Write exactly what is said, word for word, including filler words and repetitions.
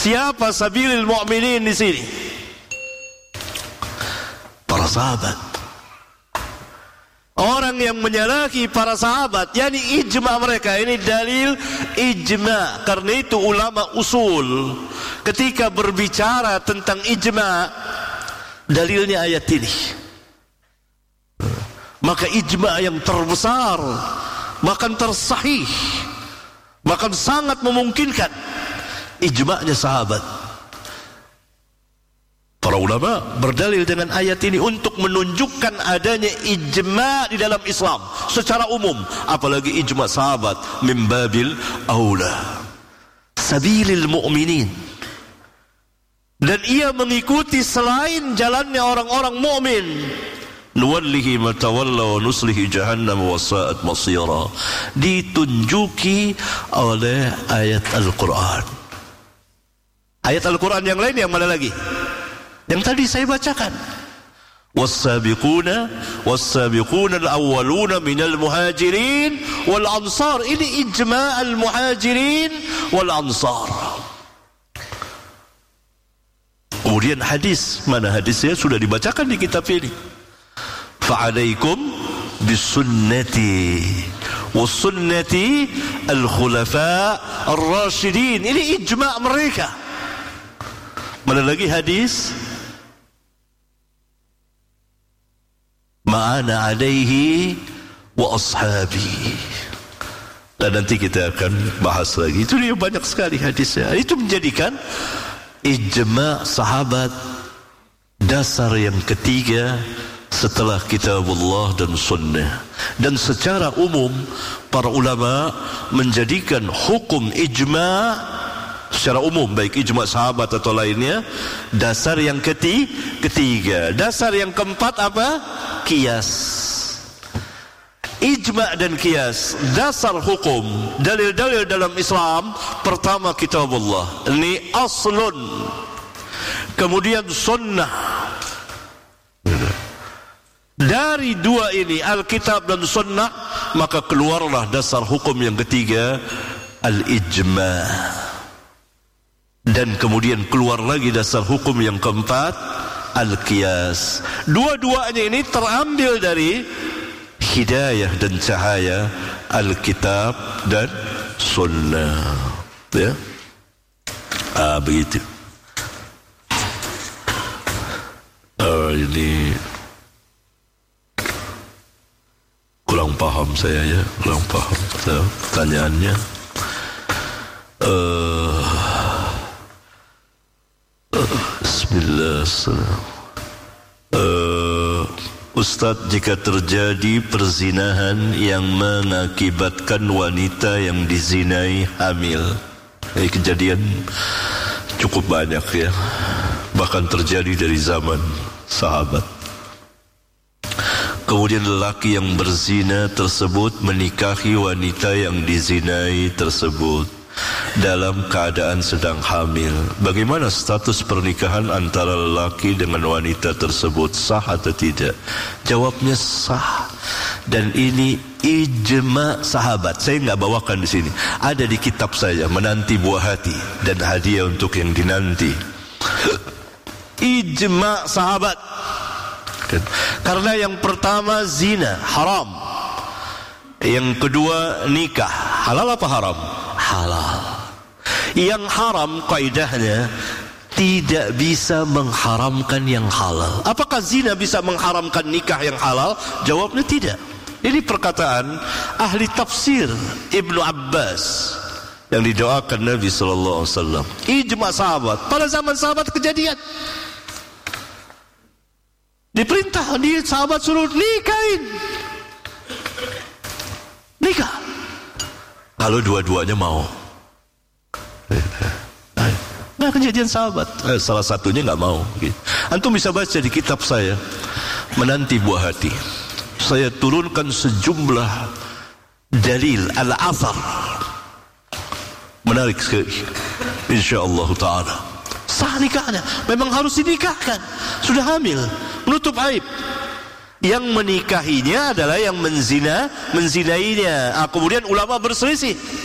Siapa sabilil mu'minin di sini? Para sahabat. Orang yang menyalahi para sahabat, yakni ijma mereka. Ini dalil ijma. Karena itu ulama usul ketika berbicara tentang ijma, dalilnya ayat ini. Maka ijma yang terbesar, bahkan tersahih, bahkan sangat memungkinkan ijma'nya sahabat. Para ulama berdalil dengan ayat ini untuk menunjukkan adanya ijma' di dalam Islam secara umum, apalagi ijma' sahabat, min babil aula, sabilil mu'minin. Dan ia mengikuti selain jalannya orang-orang mukmin. Nuwallihi ma tawalla wa nuslihi jahannam wa sa'at masira. Ditunjuki oleh ayat Al-Quran. Ayat Al-Quran yang lain yang mana lagi? Yang tadi saya bacakan. Was-sabiquna was-sabiquna al-awwaluna minal muhajirin wal ansar. Ini ijma' al-muhajirin wal ansar. Kemudian hadis, mana hadisnya? Sudah dibacakan di kitab ini. Fa'alaikum bisunnati wa sunnati al-khulafa ar-rasyidin. Ini ijma' mereka. Mana lagi hadis? Ma'ana alaihi wa ashabi. Dan nanti kita akan bahas lagi. Itu dia banyak sekali hadisnya. Itu menjadikan ijma' sahabat dasar yang ketiga setelah kitabullah dan sunnah. Dan secara umum para ulama menjadikan hukum ijma' secara umum, baik ijma' sahabat atau lainnya, dasar yang keti, ketiga. Dasar yang keempat apa? Qiyas. Ijma' dan qiyas, dasar hukum, dalil-dalil dalam Islam. Pertama kitabullah, ini aslun. Kemudian sunnah. Dari dua ini, Alkitab dan sunnah, maka keluarlah dasar hukum yang ketiga, al-ijma'. Dan kemudian keluar lagi dasar hukum yang keempat, al-qiyas. Dua-duanya ini terambil dari hidayah dan cahaya Alkitab dan sunnah. Ya, ah, begitu. Oh, ini kurang paham saya ya, kurang paham saya, pertanyaannya. Uh, Bismillah. Uh, Ustaz, jika terjadi perzinahan yang mengakibatkan wanita yang dizinai hamil, ini kejadian cukup banyak ya, bahkan terjadi dari zaman sahabat. Kemudian lelaki yang berzina tersebut menikahi wanita yang dizinai tersebut dalam keadaan sedang hamil. Bagaimana status pernikahan antara lelaki dengan wanita tersebut? Sah atau tidak? Jawabnya sah. Dan ini ijma' sahabat. Saya enggak bawakan di sini. Ada di kitab saya, Menanti Buah Hati dan Hadiah untuk yang dinanti. Ijma' sahabat. Karena yang pertama zina, haram. Yang kedua nikah, halal apa haram? Halal. Yang haram kaidahnya tidak bisa mengharamkan yang halal. Apakah zina bisa mengharamkan nikah yang halal? Jawabnya tidak. Ini perkataan ahli tafsir Ibnu Abbas yang didoakan Nabi sallallahu alaihi wasallam. Ijma' sahabat. Pada zaman sahabat kejadian. Diperintah, dia sahabat suruh nikahin. Nikah. Kalau dua-duanya mau. Nah, kejadian sahabat. Eh, salah satunya nggak mau. Antum bisa baca di kitab saya, Menanti Buah Hati. Saya turunkan sejumlah dalil al-athar. Menarik sekali. InsyaAllah ta'ala. Sah nikahnya. Memang harus dinikahkan. Sudah hamil. Menutup aib. Yang menikahinya adalah yang menzina, menzinainya. Ah, kemudian ulama berselisih.